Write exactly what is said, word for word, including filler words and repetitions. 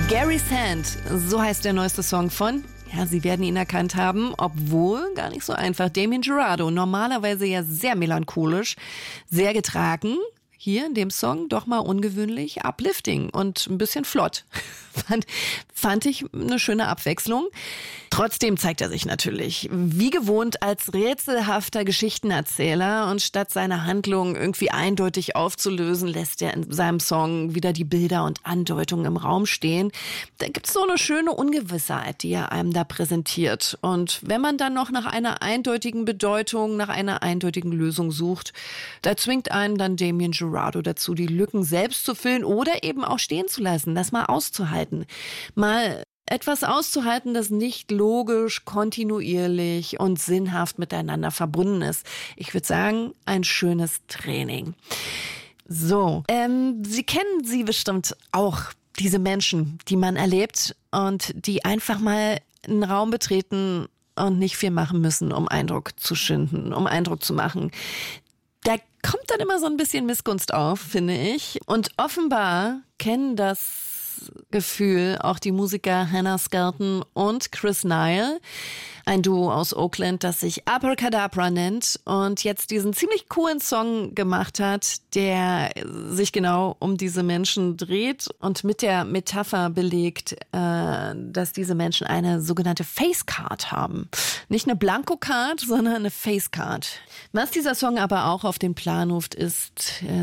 Gary Sand, so heißt der neueste Song von, ja, Sie werden ihn erkannt haben, obwohl gar nicht so einfach. Damien Jurado, normalerweise ja sehr melancholisch, sehr getragen. Hier in dem Song doch mal ungewöhnlich uplifting und ein bisschen flott. Fand, fand ich eine schöne Abwechslung. Trotzdem zeigt er sich natürlich wie gewohnt als rätselhafter Geschichtenerzähler und statt seine Handlung irgendwie eindeutig aufzulösen, lässt er in seinem Song wieder die Bilder und Andeutungen im Raum stehen. Da gibt's so eine schöne Ungewissheit, die er einem da präsentiert. Und wenn man dann noch nach einer eindeutigen Bedeutung, nach einer eindeutigen Lösung sucht, da zwingt einen dann Damien Jurado dazu, die Lücken selbst zu füllen oder eben auch stehen zu lassen, das mal auszuhalten. Mal etwas auszuhalten, das nicht logisch, kontinuierlich und sinnhaft miteinander verbunden ist. Ich würde sagen, ein schönes Training. So, ähm, Sie kennen sie bestimmt auch, diese Menschen, die man erlebt und die einfach mal einen Raum betreten und nicht viel machen müssen, um Eindruck zu schinden, um Eindruck zu machen. Da kommt dann immer so ein bisschen Missgunst auf, finde ich. Und offenbar kennen das Gefühl auch die Musiker Hannah Skelton und Chris Nile, ein Duo aus Oakland, das sich Abracadabra nennt und jetzt diesen ziemlich coolen Song gemacht hat, der sich genau um diese Menschen dreht und mit der Metapher belegt, äh, dass diese Menschen eine sogenannte Facecard haben. Nicht eine Blankocard, sondern eine Facecard. Was dieser Song aber auch auf den Plan ruft, ist